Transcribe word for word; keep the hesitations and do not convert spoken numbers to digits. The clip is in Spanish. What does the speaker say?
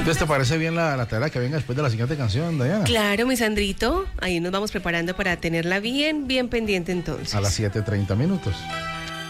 Entonces, ¿te parece bien la, la tarea que venga después de la siguiente canción, Diana? Claro, mi Sandrito. Ahí nos vamos preparando para tenerla bien, bien pendiente entonces. A las siete treinta minutos.